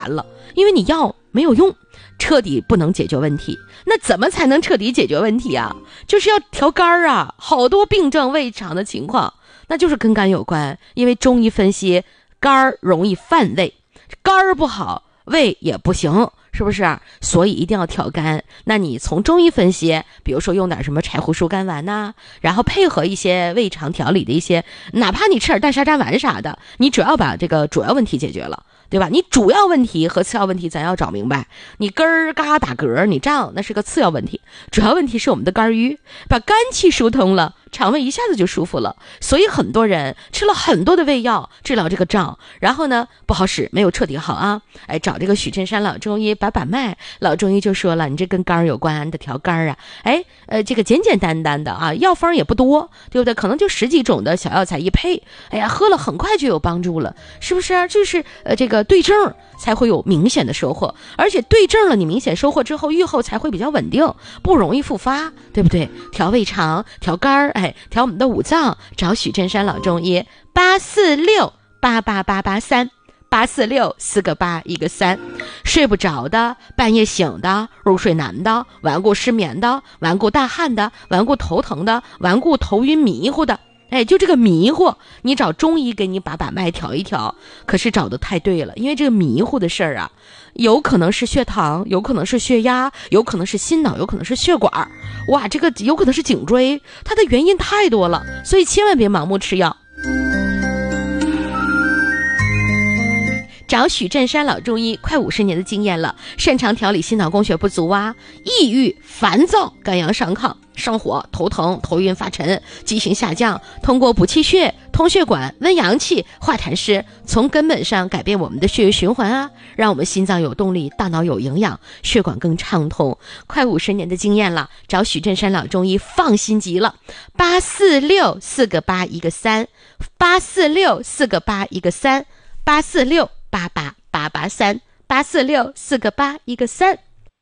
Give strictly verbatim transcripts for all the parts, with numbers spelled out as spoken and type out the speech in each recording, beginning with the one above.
完了，因为你药没有用，彻底不能解决问题。那怎么才能彻底解决问题啊？就是要调肝啊，好多病症胃肠的情况，那就是跟肝有关。因为中医分析，肝容易犯胃，肝不好，胃也不行，是不是？所以一定要调肝。那你从中医分析，比如说用点什么柴胡疏肝丸呐、啊，然后配合一些胃肠调理的一些，哪怕你吃点淡沙渣丸啥的，你只要把这个主要问题解决了，对吧？你主要问题和次要问题咱要找明白。你根儿嘎打嗝，你胀，那是个次要问题，主要问题是我们的肝郁，把肝气疏通了，肠胃一下子就舒服了。所以很多人吃了很多的胃药治疗这个胀，然后呢不好使，没有彻底好啊。哎，找这个许振山老中医把把脉，老中医就说了，你这跟肝有关的调肝啊。哎，呃，这个简简单单的啊，药方也不多，对不对？可能就十几种的小药材一配，哎呀，喝了很快就有帮助了，是不是？就是呃，这个对症才会有明显的收获，而且对症了，你明显收获之后，愈后才会比较稳定，不容易复发，对不对？调胃肠，调肝，哎，调我们的五脏，找许振山老中医，八四六八八八八三。八四六四个八一个三，睡不着的，半夜醒的，入睡难的，顽固失眠的，顽固大汗的，顽固头疼的，顽固头晕迷糊的，哎，就这个迷糊，你找中医给你把把脉调一调，可是找的太对了，因为这个迷糊的事儿啊，有可能是血糖，有可能是血压，有可能是心脑，有可能是血管，哇，这个有可能是颈椎，它的原因太多了，所以千万别盲目吃药。找许振山老中医，快五十年的经验了，擅长调理心脑供血不足啊、抑郁、烦躁、肝阳上亢、上火、头疼、头晕发沉、记性下降，通过补气血、通血管、温阳气、化痰湿，从根本上改变我们的血液循环啊，让我们心脏有动力，大脑有营养，血管更畅通。快五十年的经验了，找许振山老中医放心极了。八四六四个八一个三，八四六四个八一个三，八四六八八八八三，八四六四个八一个三。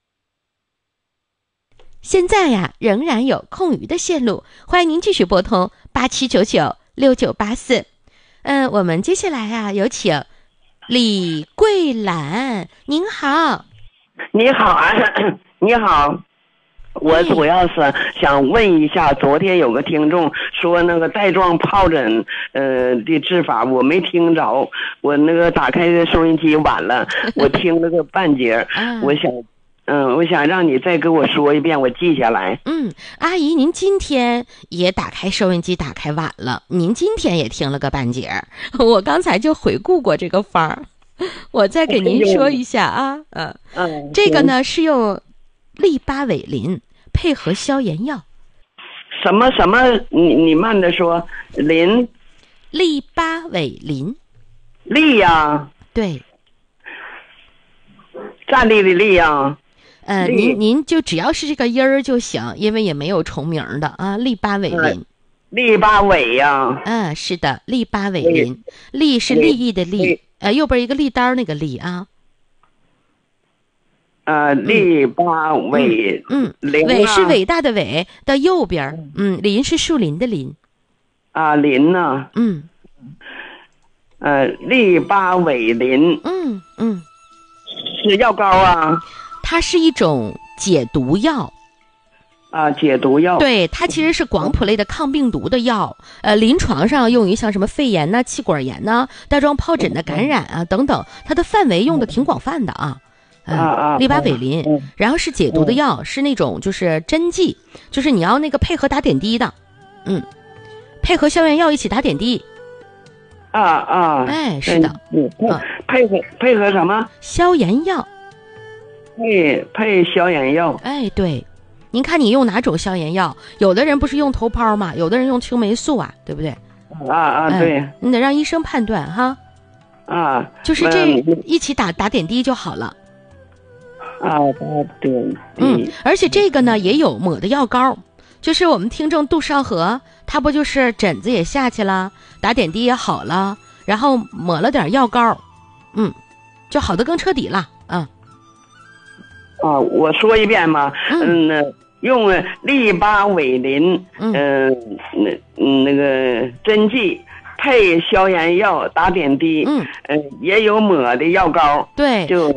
现在呀，仍然有空余的线路，欢迎您继续拨通八七九九六九八四。嗯，我们接下来啊，有请李桂兰，您好。 你好啊，你好。我主要是想问一下，昨天有个听众说那个带状疱疹呃的治法，我没听着，我那个打开收音机晚了，我听了个半截，我想嗯，我想让你再给我说一遍，我记下来。 嗯，阿姨，您今天也打开收音机打开晚了，您今天也听了个半截，我刚才就回顾过这个方儿，我再给您说一下啊，嗯、呃， 嗯， 这个呢是用利巴韦林配合消炎药。 什么什么？你你慢着说，林。 利巴韦林。 利呀、啊。 对。 站立的立呀。 呃，您您就只要是这个音儿就行，因为也没有重名的啊。利巴韦林。 利巴韦呀。 嗯，是的，利巴韦林。利是利益的利，呃，右边一个利刀那个利啊。 呃，利巴韦， 嗯，伟、嗯、是伟大的伟的右边，嗯，林是树林的林， 啊，林呢、啊， 嗯， 呃，利巴韦林， 嗯嗯， 是药膏啊， 它是一种解毒药， 啊，解毒药， 对，它其实是广谱类的抗病毒的药，呃，临床上用于像什么肺炎呐、气管炎呐、带状疱疹的感染啊等等，它的范围用的挺广泛的啊。 啊啊， 利巴韦林、嗯，然后是解毒的药、嗯，是那种就是针剂，就是你要那个配合打点滴的，嗯，配合消炎药一起打点滴。 啊啊， 哎，是的， 嗯，嗯配合配合什么？ 消炎药。 配配消炎药。 哎，对，您看你用哪种消炎药？有的人不是用头孢嘛，有的人用青霉素啊，对不对？ 啊啊，对， 哎、你得让医生判断哈。 啊， 就是这一起打打点滴就好了。 啊，对， 嗯，而且这个呢也有抹的药膏，就是我们听众杜少和，他不就是疹子也下去了，打点滴也好了，然后抹了点药膏，嗯，就好的更彻底了，嗯。 啊，我说一遍嘛，嗯，嗯用利巴韦林，嗯，那、呃、那个针剂配消炎药打点滴， 嗯， 呃，也有抹的药膏， 对， 就